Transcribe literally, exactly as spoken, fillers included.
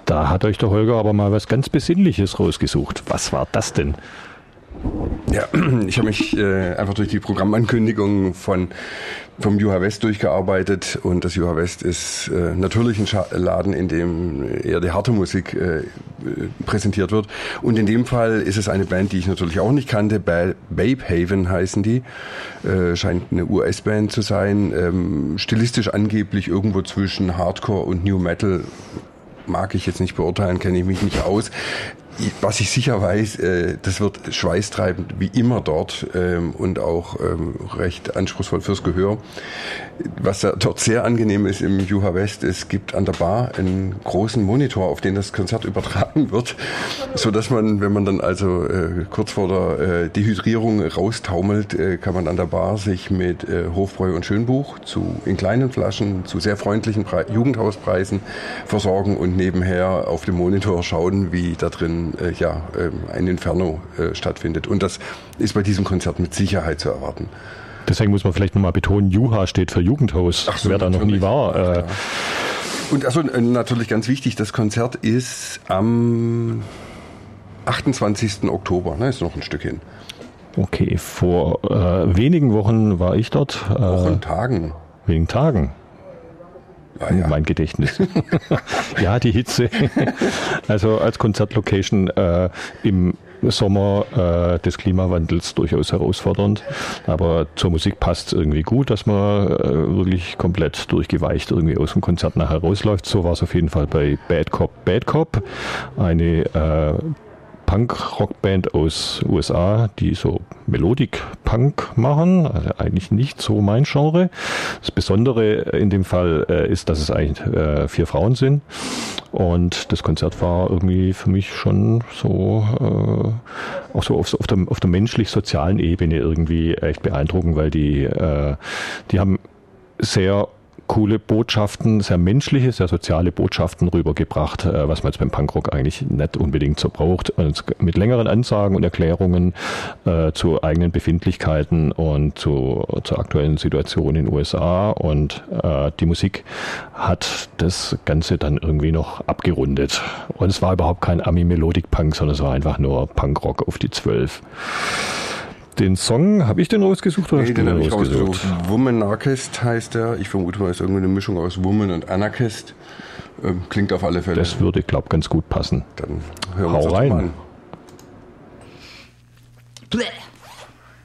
Da hat euch der Holger aber mal was ganz Besinnliches rausgesucht. Was war das denn? Ja, ich habe mich äh, einfach durch die Programmankündigung von vom Juha West durchgearbeitet, und das Juha West ist äh, natürlich ein Scha- Laden, in dem eher die harte Musik äh, präsentiert wird, und in dem Fall ist es eine Band, die ich natürlich auch nicht kannte. ba- Babe Haven heißen die, äh, scheint eine U S-Band zu sein, ähm, stilistisch angeblich irgendwo zwischen Hardcore und New Metal. Mag ich jetzt nicht beurteilen, kenne ich mich nicht aus. Was ich sicher weiß, äh, das wird schweißtreibend wie immer dort, ähm, und auch ähm, recht anspruchsvoll fürs Gehör. Was da dort sehr angenehm ist im Juha West, es gibt an der Bar einen großen Monitor, auf den das Konzert übertragen wird, so dass man, wenn man dann also äh, kurz vor der äh, Dehydrierung raustaumelt, äh, kann man an der Bar sich mit äh, Hofbräu und Schönbuch zu in kleinen Flaschen zu sehr freundlichen Pre- Jugendhauspreisen versorgen und nebenher auf dem Monitor schauen, wie da drin äh, ja äh, ein Inferno äh, stattfindet. Und das ist bei diesem Konzert mit Sicherheit zu erwarten. Deswegen muss man vielleicht nochmal betonen, Juha steht für Jugendhaus, Ach so, wer da noch nie war. Äh, Und also natürlich ganz wichtig, das Konzert ist am achtundzwanzigsten Oktober, ne, ist noch ein Stück hin. okay, vor äh, wenigen Wochen war ich dort. Äh, Wochen, Tagen. Wenigen Tagen. Ah, ja. Mein Gedächtnis. Ja, die Hitze. Also als Konzertlocation äh, im Sommer äh, des Klimawandels durchaus herausfordernd, aber zur Musik passt es irgendwie gut, dass man äh, wirklich komplett durchgeweicht irgendwie aus dem Konzert nachher rausläuft. So war es auf jeden Fall bei Bad Cop, Bad Cop, eine äh, Punk-Rockband aus U S A, die so Melodic-Punk machen, also eigentlich nicht so mein Genre. Das Besondere in dem Fall äh, ist, dass es eigentlich äh, vier Frauen sind, und das Konzert war irgendwie für mich schon so äh, auch so auf, auf der, auf der menschlich-sozialen Ebene irgendwie echt beeindruckend, weil die äh, die haben sehr coole Botschaften, sehr menschliche, sehr soziale Botschaften rübergebracht, äh, was man jetzt beim Punkrock eigentlich nicht unbedingt so braucht. Und mit längeren Ansagen und Erklärungen äh, zu eigenen Befindlichkeiten und zu, zur aktuellen Situation in den U S A. Und äh, die Musik hat das Ganze dann irgendwie noch abgerundet. Und es war überhaupt kein Ami-Melodic-Punk, sondern es war einfach nur Punkrock auf die Zwölf. Den Song, habe ich den rausgesucht oder Nee, hast du den den habe ich rausgesucht? rausgesucht. Womanarchist heißt er. Ich vermute mal, es ist irgendwie eine Mischung aus Woman und Anarchist. Ähm, klingt auf alle Fälle. Das würde, glaube ich, ganz gut passen. Dann hören wir Hau uns das rein. mal an. Blech.